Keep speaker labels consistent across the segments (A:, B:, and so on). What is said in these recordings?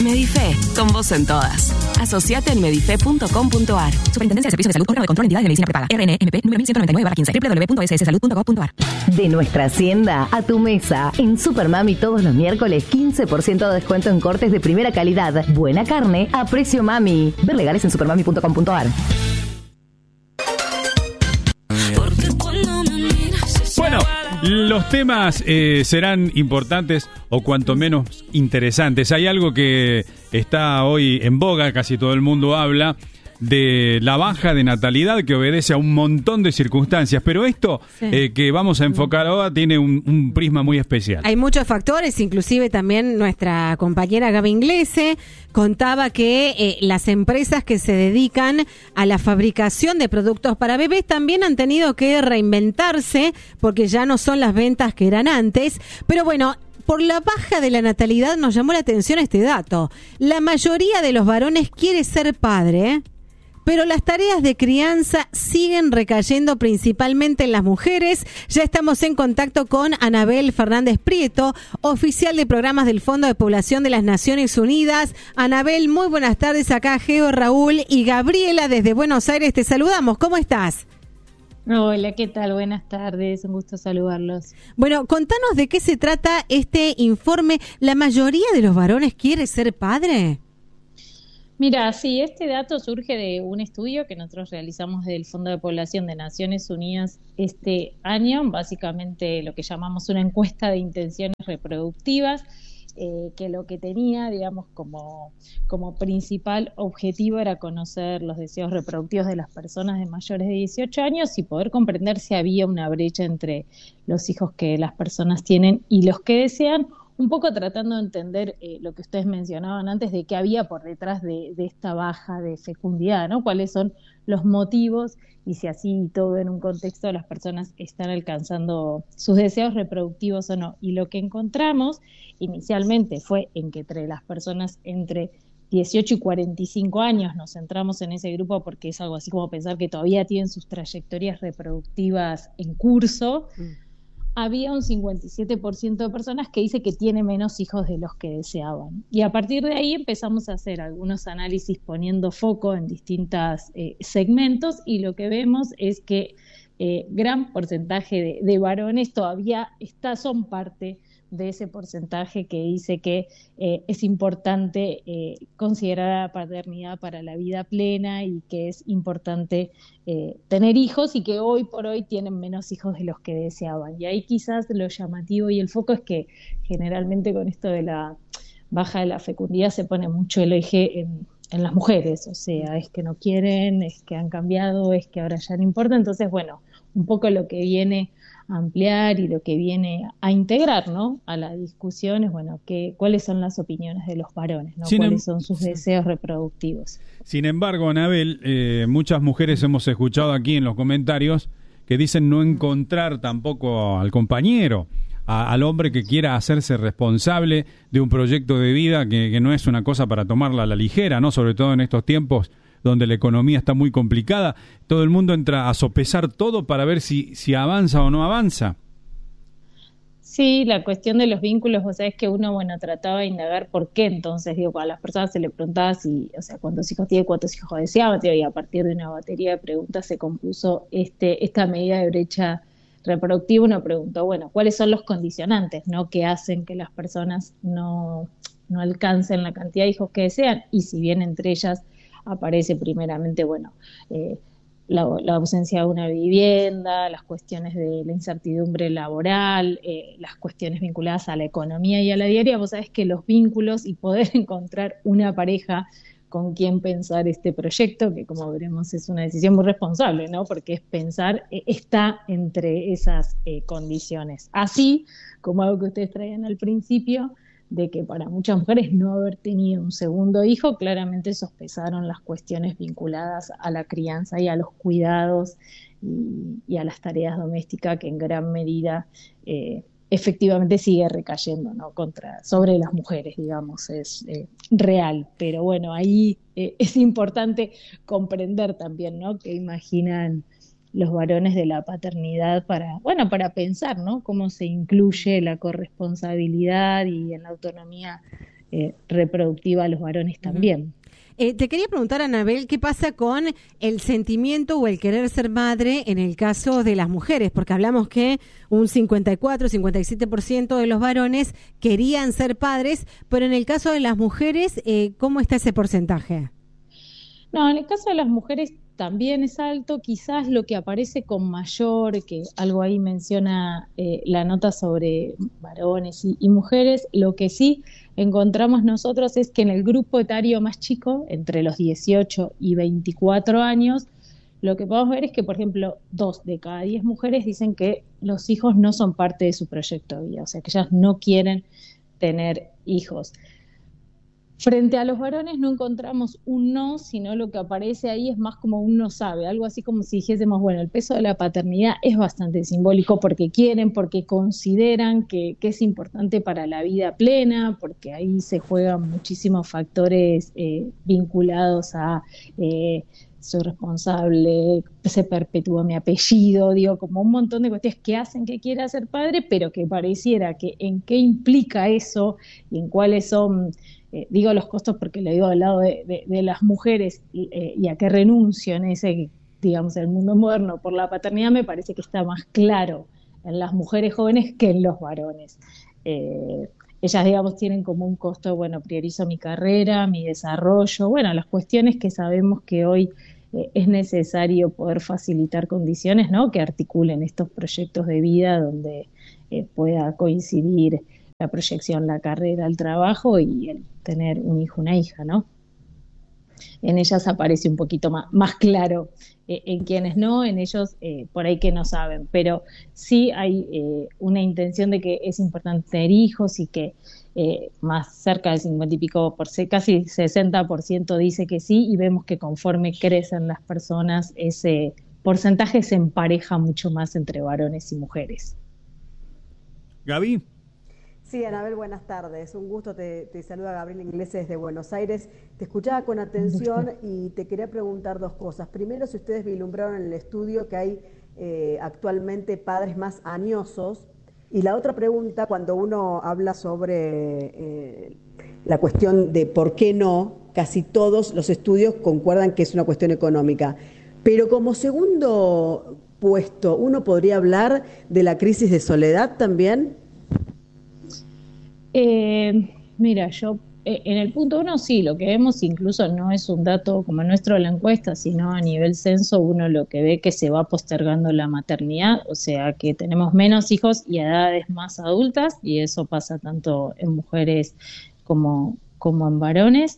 A: Medife, con vos en todas. Asociate en medife.com.ar.
B: Superintendencia de Servicios de Salud, órgano de control, entidad de medicina prepaga. RNMP número 1199/15. www.sssalud.gov.ar.
C: De nuestra hacienda a tu mesa. En Supermami todos los miércoles 15% de descuento en cortes de primera calidad. Buena carne a precio mami. Ver legales en supermami.com.ar.
D: Bueno, los temas serán importantes o cuanto menos interesantes. Hay algo que está hoy en boga, casi todo el mundo habla de la baja de natalidad que obedece a un montón de circunstancias, pero esto que vamos a enfocar ahora tiene un prisma muy especial.
E: Hay muchos factores, inclusive también nuestra compañera Gaby Inglese contaba que las empresas que se dedican a la fabricación de productos para bebés también han tenido que reinventarse porque ya no son las ventas que eran antes, pero bueno, por la baja de la natalidad nos llamó la atención este dato. La mayoría de los varones quiere ser padre, pero las tareas de crianza siguen recayendo principalmente en las mujeres. Ya estamos en contacto con Anabel Fernández Prieto, oficial de programas del Fondo de Población de las Naciones Unidas. Anabel, muy buenas tardes. Acá Geo, Raúl y Gabriela desde Buenos Aires te saludamos. ¿Cómo estás?
F: Hola, ¿qué tal? Buenas tardes, un gusto saludarlos.
E: Bueno, contanos de qué se trata este informe. ¿La mayoría de los varones quiere ser padre?
F: Mira, sí, este dato surge de un estudio que nosotros realizamos del Fondo de Población de Naciones Unidas este año, básicamente lo que llamamos una encuesta de intenciones reproductivas, que lo que tenía, digamos, como principal objetivo era conocer los deseos reproductivos de las personas de mayores de 18 años y poder comprender si había una brecha entre los hijos que las personas tienen y los que desean, un poco tratando de entender lo que ustedes mencionaban antes de qué había por detrás de esta baja de fecundidad, ¿no? Cuáles son los motivos y si así todo en un contexto las personas están alcanzando sus deseos reproductivos o no. Y lo que encontramos inicialmente fue en que entre las personas entre 18 y 45 años nos centramos en ese grupo porque es algo así como pensar que todavía tienen sus trayectorias reproductivas en curso. Había un 57% de personas que dice que tiene menos hijos de los que deseaban. Y a partir de ahí empezamos a hacer algunos análisis poniendo foco en distintos segmentos y lo que vemos es que gran porcentaje de varones todavía son parte de ese porcentaje que dice que es importante considerar a la paternidad para la vida plena y que es importante tener hijos y que hoy por hoy tienen menos hijos de los que deseaban. Y ahí quizás lo llamativo y el foco es que generalmente con esto de la baja de la fecundidad se pone mucho el eje en las mujeres, o sea, es que no quieren, es que han cambiado, es que ahora ya no importa. Entonces, bueno, un poco lo que viene a ampliar y lo que viene a integrar, ¿no?, a la discusión es, bueno, cuáles son las opiniones de los varones, ¿no? Cuáles son sus deseos reproductivos.
D: Sin embargo, Anabel, muchas mujeres hemos escuchado aquí en los comentarios que dicen no encontrar tampoco al compañero, al hombre que quiera hacerse responsable de un proyecto de vida que no es una cosa para tomarla a la ligera, ¿no? Sobre todo en estos tiempos donde la economía está muy complicada, todo el mundo entra a sopesar todo para ver si avanza o no avanza.
F: Sí, la cuestión de los vínculos, vos sabés que uno, trataba de indagar por qué, entonces, a las personas se le preguntaba si, cuántos hijos tiene, cuántos hijos deseaba, y a partir de una batería de preguntas se compuso esta medida de brecha reproductiva. Uno preguntó, ¿cuáles son los condicionantes, ¿no?, que hacen que las personas no alcancen la cantidad de hijos que desean? Y si bien entre ellas aparece primeramente, la ausencia de una vivienda, las cuestiones de la incertidumbre laboral, las cuestiones vinculadas a la economía y a la diaria, vos sabés que los vínculos y poder encontrar una pareja con quien pensar este proyecto, que como veremos es una decisión muy responsable, ¿no?, porque es pensar, está entre esas condiciones. Así como algo que ustedes traían al principio, de que para muchas mujeres no haber tenido un segundo hijo, claramente sospecharon las cuestiones vinculadas a la crianza y a los cuidados y a las tareas domésticas, que en gran medida efectivamente sigue recayendo, ¿no?, sobre las mujeres, digamos, es real. Pero ahí es importante comprender también, ¿no?, qué imaginan los varones de la paternidad para pensar, ¿no?, cómo se incluye la corresponsabilidad y en la autonomía reproductiva a los varones también.
E: Te quería preguntar, Anabel, ¿qué pasa con el sentimiento o el querer ser madre en el caso de las mujeres? Porque hablamos que un 54-57% de los varones querían ser padres, pero en el caso de las mujeres, ¿cómo está ese porcentaje?
F: No, en el caso de las mujeres también es alto, quizás lo que aparece con mayor, que algo ahí menciona la nota sobre varones y mujeres, lo que sí encontramos nosotros es que en el grupo etario más chico, entre los 18 y 24 años, lo que podemos ver es que, por ejemplo, 2 de cada 10 mujeres dicen que los hijos no son parte de su proyecto de vida, o sea, que ellas no quieren tener hijos. Frente a los varones no encontramos un no, sino lo que aparece ahí es más como un no sabe, algo así como si dijésemos, bueno, el peso de la paternidad es bastante simbólico porque quieren, porque consideran que es importante para la vida plena, porque ahí se juegan muchísimos factores vinculados a soy responsable, se perpetúa mi apellido, digo, como un montón de cuestiones que hacen que quiera ser padre, pero que pareciera que en qué implica eso y en cuáles son... digo los costos porque le digo al lado de las mujeres y a qué renuncio en ese, digamos, el mundo moderno por la paternidad, me parece que está más claro en las mujeres jóvenes que en los varones. Ellas, digamos, tienen como un costo, bueno, priorizo mi carrera, mi desarrollo, bueno, las cuestiones que sabemos que hoy es necesario poder facilitar condiciones, ¿no?, que articulen estos proyectos de vida donde pueda coincidir la proyección, la carrera, el trabajo y el tener un hijo, una hija, ¿no? En ellas aparece un poquito más claro, en quienes no, en ellos por ahí que no saben, pero sí hay una intención de que es importante tener hijos y que más cerca del 50 y pico, casi 60% dice que sí, y vemos que conforme crecen las personas ese porcentaje se empareja mucho más entre varones y mujeres.
D: Gaby.
G: Sí, Anabel, buenas tardes. Un gusto, te saluda Gabriela Inglese desde Buenos Aires. Te escuchaba con atención y te quería preguntar 2 cosas. Primero, si ustedes vislumbraron en el estudio que hay actualmente padres más añosos. Y la otra pregunta, cuando uno habla sobre la cuestión de por qué no, casi todos los estudios concuerdan que es una cuestión económica. Pero como segundo puesto, ¿uno podría hablar de la crisis de soledad también?
F: Mira, yo en el punto 1 sí, lo que vemos incluso no es un dato como el nuestro de la encuesta, sino a nivel censo uno lo que ve que se va postergando la maternidad, o sea que tenemos menos hijos y a edades más adultas, y eso pasa tanto en mujeres como en varones.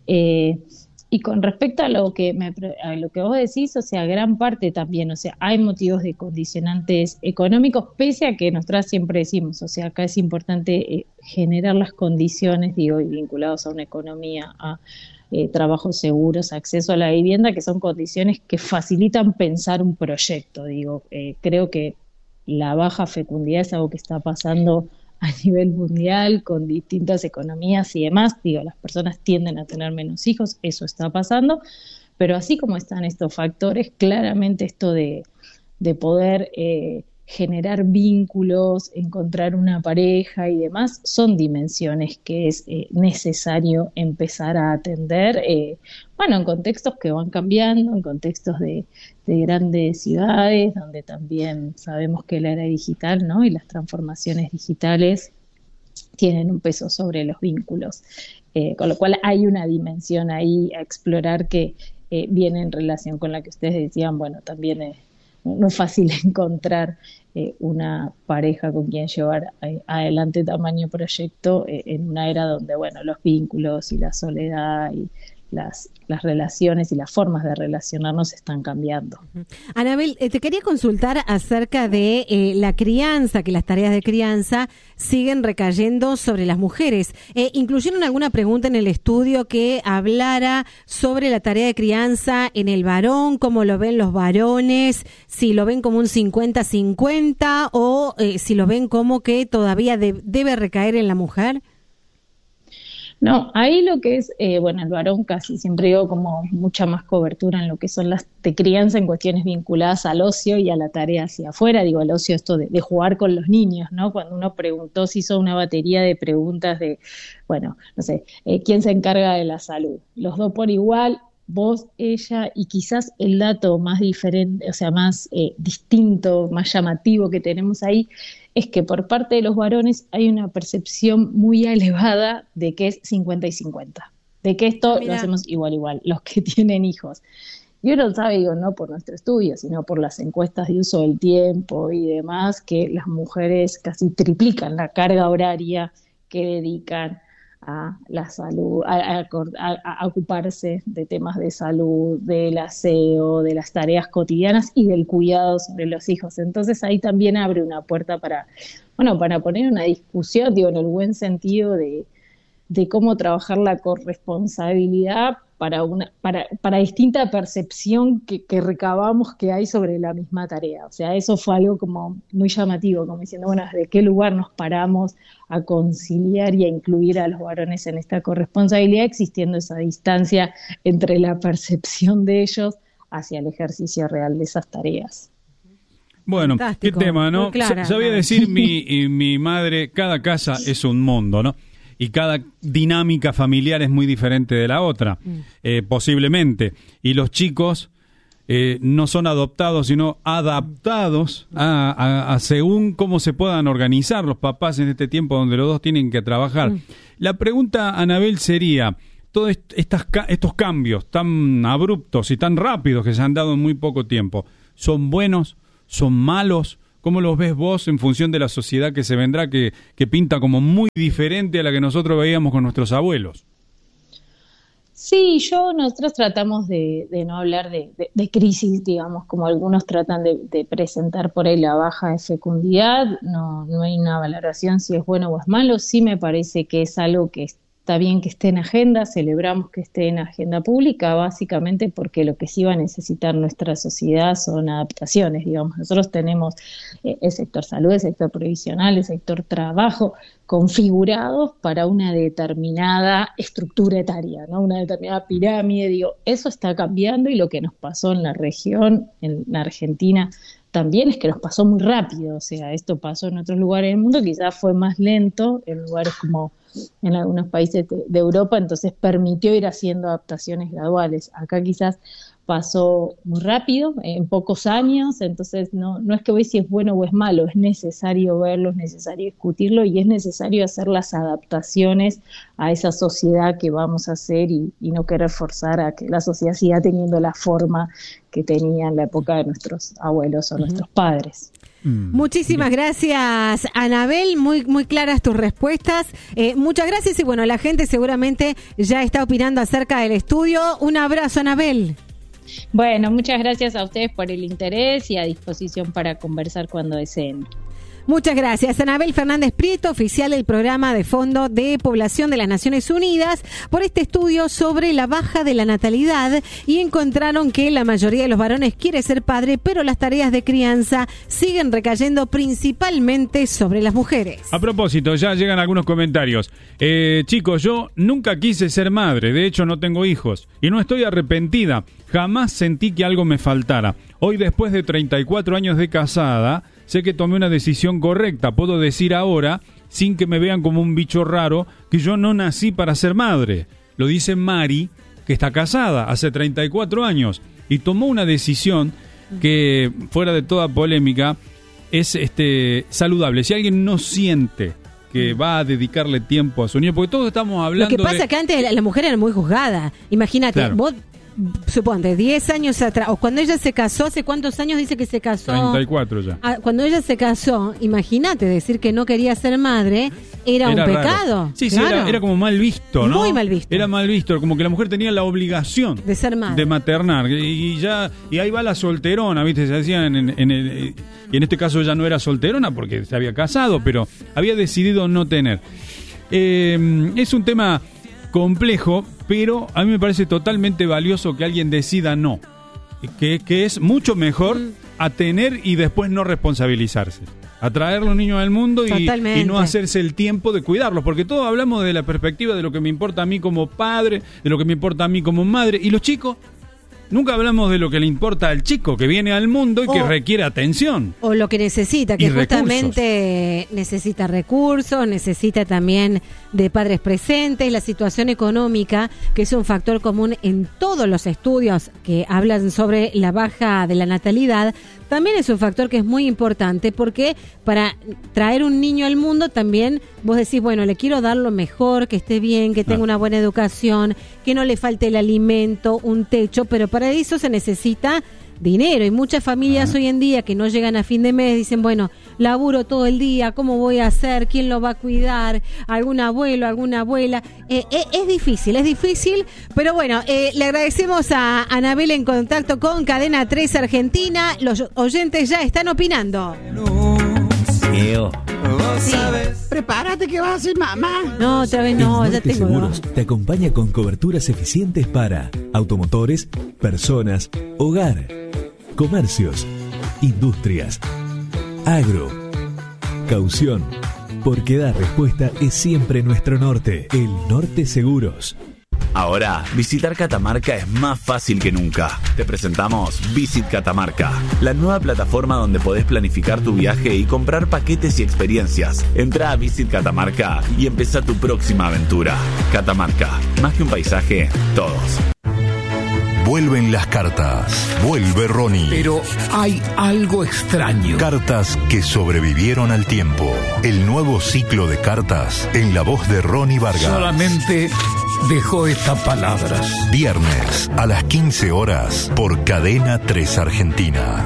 F: Y con respecto a lo que vos decís, o sea, gran parte también, o sea, hay motivos de condicionantes económicos, pese a que nosotras siempre decimos, o sea, acá es importante generar las condiciones, digo, y vinculados a una economía, a trabajos seguros, acceso a la vivienda, que son condiciones que facilitan pensar un proyecto, digo, creo que la baja fecundidad es algo que está pasando a nivel mundial, con distintas economías y demás, digo, las personas tienden a tener menos hijos, eso está pasando, pero así como están estos factores, claramente esto de poder generar vínculos, encontrar una pareja y demás, son dimensiones que es necesario empezar a atender, bueno, en contextos que van cambiando, en contextos de grandes ciudades, donde también sabemos que la era digital, ¿no?, y las transformaciones digitales tienen un peso sobre los vínculos, con lo cual hay una dimensión ahí a explorar que viene en relación con la que ustedes decían, bueno, también no es fácil encontrar una pareja con quien llevar adelante tamaño proyecto en una era donde, bueno, los vínculos y la soledad y las relaciones y las formas de relacionarnos están cambiando.
E: Anabel, te quería consultar acerca de la crianza, que las tareas de crianza siguen recayendo sobre las mujeres. ¿Incluyeron alguna pregunta en el estudio que hablara sobre la tarea de crianza en el varón, cómo lo ven los varones, si lo ven como un 50-50 o si lo ven como que todavía debe recaer en la mujer?
F: No, ahí lo que es, el varón casi siempre digo como mucha más cobertura en lo que son las de crianza en cuestiones vinculadas al ocio y a la tarea hacia afuera. Digo, al ocio esto de jugar con los niños, ¿no? Cuando uno preguntó, se hizo una batería de preguntas de, no sé, ¿quién se encarga de la salud? Los dos por igual, vos, ella, y quizás el dato más diferente, o sea, más distinto, más llamativo que tenemos ahí, es que por parte de los varones hay una percepción muy elevada de que es 50 y 50, de que esto lo hacemos igual, los que tienen hijos. Y uno sabe, digo, no por nuestro estudio, sino por las encuestas de uso del tiempo y demás, que las mujeres casi triplican la carga horaria que dedican a la salud, a ocuparse de temas de salud, del aseo, de las tareas cotidianas y del cuidado sobre los hijos. Entonces ahí también abre una puerta para poner una discusión, digo, en el buen sentido de cómo trabajar la corresponsabilidad para distinta percepción que recabamos que hay sobre la misma tarea. O sea, eso fue algo como muy llamativo, como diciendo, ¿de qué lugar nos paramos a conciliar y a incluir a los varones en esta corresponsabilidad, existiendo esa distancia entre la percepción de ellos hacia el ejercicio real de esas tareas?
D: Bueno,
E: Fantástico.
D: Qué tema, ¿no? Sabía decir mi madre, cada casa es un mundo, ¿no? Y cada dinámica familiar es muy diferente de la otra, posiblemente. Y los chicos no son adoptados, sino adaptados a según cómo se puedan organizar los papás en este tiempo donde los dos tienen que trabajar. La pregunta, Anabel, sería, todos estos cambios tan abruptos y tan rápidos que se han dado en muy poco tiempo, ¿son buenos? ¿Son malos? ¿Cómo los ves vos en función de la sociedad que se vendrá, que pinta como muy diferente a la que nosotros veíamos con nuestros abuelos?
F: Sí, nosotros tratamos de no hablar de crisis, digamos, como algunos tratan de presentar por ahí la baja de fecundidad. No hay una valoración si es bueno o es malo. Sí me parece que es algo que está bien que esté en agenda, celebramos que esté en agenda pública, básicamente porque lo que sí va a necesitar nuestra sociedad son adaptaciones, digamos. Nosotros tenemos el sector salud, el sector previsional, el sector trabajo, configurados para una determinada estructura etaria, ¿no? Una determinada pirámide, digo, eso está cambiando y lo que nos pasó en la región, en la Argentina, también es que nos pasó muy rápido, o sea, esto pasó en otros lugares del mundo, quizás fue más lento, en lugares como en algunos países de Europa, entonces permitió ir haciendo adaptaciones graduales. Acá quizás pasó muy rápido, en pocos años, entonces no es que veis si es bueno o es malo, es necesario verlo, es necesario discutirlo y es necesario hacer las adaptaciones a esa sociedad que vamos a hacer y no querer forzar a que la sociedad siga teniendo la forma que tenía en la época de nuestros abuelos o nuestros padres.
E: Muchísimas gracias, Anabel, muy claras tus respuestas. Muchas gracias y bueno, la gente seguramente ya está opinando acerca del estudio. Un abrazo, Anabel.
F: Bueno, muchas gracias a ustedes por el interés y a disposición para conversar cuando deseen.
E: Muchas gracias. Anabel Fernández Prieto, oficial del Programa de Fondo de Población de las Naciones Unidas, por este estudio sobre la baja de la natalidad, y encontraron que la mayoría de los varones quiere ser padre, pero las tareas de crianza siguen recayendo principalmente sobre las mujeres.
D: A propósito, ya llegan algunos comentarios. Chicos, yo nunca quise ser madre, de hecho no tengo hijos, y no estoy arrepentida, jamás sentí que algo me faltara. Hoy, después de 34 años de casada, sé que tomé una decisión correcta. Puedo decir ahora, sin que me vean como un bicho raro, que yo no nací para ser madre. Lo dice Mari, que está casada hace 34 años y tomó una decisión que, fuera de toda polémica, es saludable. Si alguien no siente que va a dedicarle tiempo a su niño, porque todos estamos hablando de...
E: Lo que pasa es que antes la mujer era muy juzgada. Imagínate, claro. Vos... Suponte, 10 años atrás, o cuando ella se casó, ¿hace cuántos años dice que se casó?
D: 34 ya.
E: Cuando ella se casó, imagínate, decir que no quería ser madre era un pecado.
D: Sí,
E: claro.
D: Era como mal visto, ¿no?
E: Muy mal visto.
D: Era mal visto, como que la mujer tenía la obligación
E: de ser madre,
D: de maternar. Y ahí va la solterona, ¿viste? Se decían y en este caso ella no era solterona porque se había casado, pero había decidido no tener. Es un tema complejo, pero a mí me parece totalmente valioso que alguien decida no, que es mucho mejor a tener y después no responsabilizarse. a traer los niños al mundo y no hacerse el tiempo de cuidarlos, porque todos hablamos de la perspectiva de lo que me importa a mí como padre, de lo que me importa a mí como madre, y los chicos, nunca hablamos de lo que le importa al chico que viene al mundo y que requiere atención.
E: O lo que necesita, que justamente necesita recursos, necesita también de padres presentes, la situación económica, que es un factor común en todos los estudios que hablan sobre la baja de la natalidad, también es un factor que es muy importante, porque para traer un niño al mundo también vos decís, bueno, le quiero dar lo mejor, que esté bien, que tenga una buena educación, que no le falte el alimento, un techo, pero para eso se necesita dinero, y muchas familias hoy en día que no llegan a fin de mes dicen, bueno, laburo todo el día, ¿cómo voy a hacer? ¿Quién lo va a cuidar? ¿Algún abuelo, alguna abuela? Es difícil, pero bueno, le agradecemos a Anabel en contacto con Cadena 3 Argentina. Los oyentes ya están opinando.
H: Sí. Prepárate que vas a ser mamá.
E: No, otra vez no, ya tengo
I: Seguros te acompaña con coberturas eficientes para automotores, personas, hogar, comercios, industrias, agro, caución, porque dar respuesta es siempre nuestro norte. El Norte Seguros.
J: Ahora, visitar Catamarca es más fácil que nunca. Te presentamos Visit Catamarca, la nueva plataforma donde podés planificar tu viaje y comprar paquetes y experiencias. Entrá a Visit Catamarca y empezá tu próxima aventura. Catamarca, más que un paisaje, todos.
K: Vuelven las cartas. Vuelve Ronnie.
L: Pero hay algo extraño.
K: Cartas que sobrevivieron al tiempo. El nuevo ciclo de cartas en la voz de Ronnie Vargas.
L: Solamente dejó estas palabras.
K: Viernes a las 15 horas por Cadena 3 Argentina.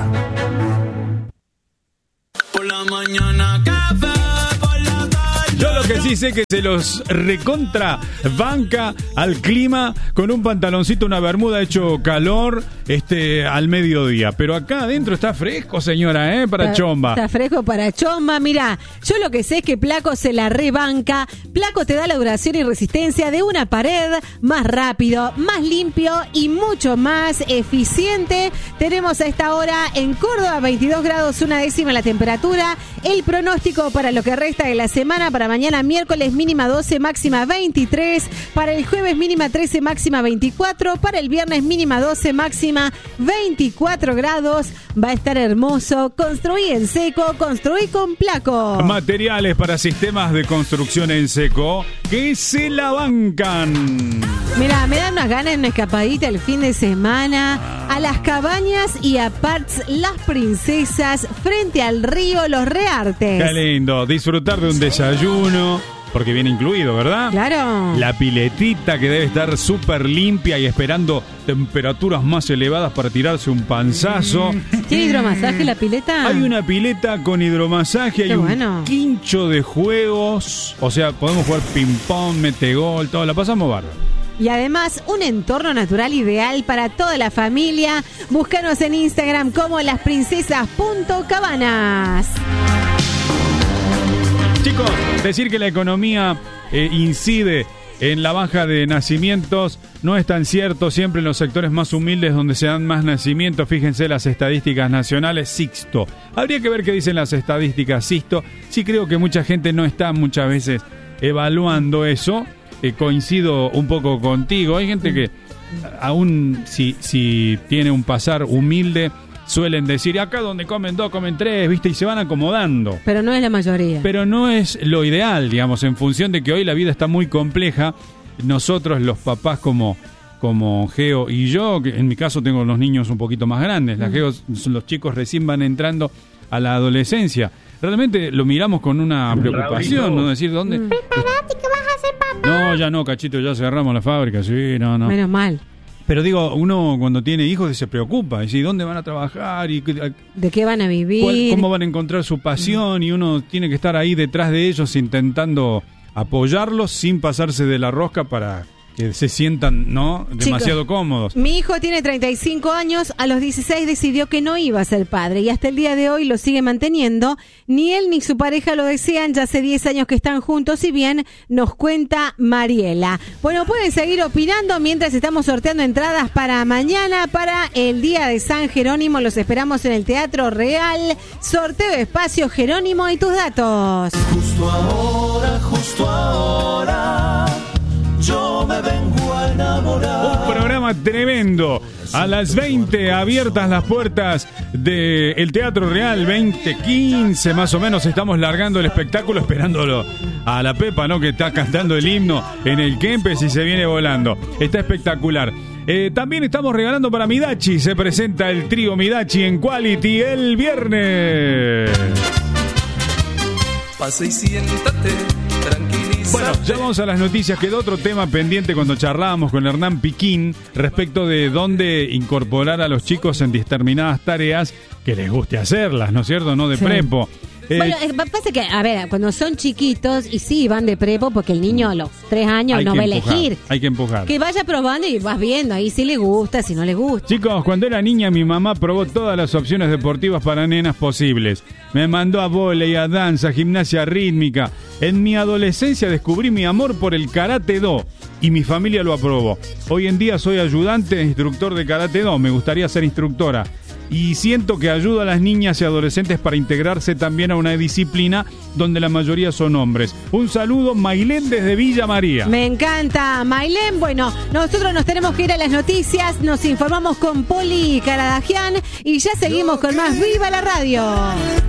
M: Por la mañana café.
D: Yo lo que sí sé que se los recontra banca al clima con un pantaloncito, una bermuda hecho calor al mediodía. Pero acá adentro está fresco, señora, para chomba.
E: Está fresco para chomba. Mirá, yo lo que sé es que Placo se la rebanca. Placo te da la duración y resistencia de una pared más rápido, más limpio y mucho más eficiente. Tenemos a esta hora en Córdoba 22 grados, 1/10 la temperatura. El pronóstico para lo que resta de la semana: para mañana miércoles mínima 12, máxima 23, para el jueves mínima 13, máxima 24, para el viernes mínima 12, máxima 24 grados. Va a estar hermoso. Construí en seco, construí con Placo.
D: Materiales para sistemas de construcción en seco que se la bancan.
E: Mira, me dan unas ganas de una escapadita el fin de semana a las cabañas y a Parts Las Princesas frente al río Los Reartes.
D: Qué lindo, disfrutar de un desayuno, porque viene incluido, ¿verdad?
E: Claro.
D: La piletita que debe estar súper limpia y esperando temperaturas más elevadas para tirarse un panzazo.
E: ¿Tiene hidromasaje la pileta?
D: Hay una pileta con hidromasaje, hay un quincho de juegos, o sea, podemos jugar ping-pong, metegol, todo, la pasamos bárbaro.
E: Y además, un entorno natural ideal para toda la familia. Búscanos en Instagram como lasprincesas.cabanas.
D: Chicos, decir que la economía incide en la baja de nacimientos no es tan cierto. Siempre en los sectores más humildes donde se dan más nacimientos. Fíjense las estadísticas nacionales. Sixto. Habría que ver qué dicen las estadísticas Sixto. Sí, creo que mucha gente no está muchas veces evaluando eso. Coincido un poco contigo. Hay gente que aún si tiene un pasar humilde, suelen decir, acá donde comen 2, comen 3, ¿viste? Y se van acomodando.
E: Pero no es la mayoría.
D: Pero no es lo ideal, digamos, en función de que hoy la vida está muy compleja. Nosotros, los papás como Geo y yo, que en mi caso tengo los niños un poquito más grandes, los chicos recién van entrando a la adolescencia. Realmente lo miramos con una preocupación, ¿no? Decir, ¿dónde?
N: Prepárate, ¿qué vas a hacer, papá?
D: No, ya no, cachito, ya cerramos la fábrica, sí, no.
E: Menos mal.
D: Pero digo, uno cuando tiene hijos se preocupa, dice, ¿dónde van a trabajar?
E: ¿De qué van a vivir?
D: ¿Cómo van a encontrar su pasión? Y uno tiene que estar ahí detrás de ellos intentando apoyarlos sin pasarse de la rosca para que se sientan, ¿no? Demasiado
E: Chicos,
D: cómodos.
E: Mi hijo tiene 35 años, a los 16 decidió que no iba a ser padre y hasta el día de hoy lo sigue manteniendo. Ni él ni su pareja lo desean, ya hace 10 años que están juntos, si bien nos cuenta Mariela. Bueno, pueden seguir opinando mientras estamos sorteando entradas para mañana, para el Día de San Jerónimo. Los esperamos en el Teatro Real. Sorteo de espacio, Jerónimo, y tus datos.
M: Justo ahora, yo me vengo a enamorar.
D: Un programa tremendo. A las 20 abiertas las puertas del Teatro Real, 20:15 más o menos. Estamos largando el espectáculo, esperándolo a la Pepa, ¿no? Que está cantando el himno en el Kempes y se viene volando. Está espectacular. También estamos regalando para Midachi. Se presenta el trío Midachi en Quality el viernes.
M: Pasa y siéntate, tranquilízate.
D: Bueno, ya vamos a las noticias. Quedó otro tema pendiente cuando charlábamos con Hernán Piquín respecto de dónde incorporar a los chicos en determinadas tareas que les guste hacerlas, ¿no es cierto? No de prepo.
E: Bueno, pasa que, a ver, cuando son chiquitos, y sí, van de prepo, porque el niño a los 3 años no va a elegir.
D: Hay que empujar.
E: Que vaya probando y vas viendo ahí si le gusta, si no le gusta.
D: Chicos, cuando era niña mi mamá probó todas las opciones deportivas para nenas posibles. Me mandó a vóley, a danza, gimnasia rítmica. En mi adolescencia descubrí mi amor por el Karate Do y mi familia lo aprobó. Hoy en día soy ayudante e instructor de Karate Do. Me gustaría ser instructora. Y siento que ayuda a las niñas y adolescentes para integrarse también a una disciplina donde la mayoría son hombres. Un saludo, Mailén, desde Villa María.
E: Me encanta, Mailén. Bueno, nosotros nos tenemos que ir a las noticias. Nos informamos con Poli Caradagian y ya seguimos con más Viva la Radio.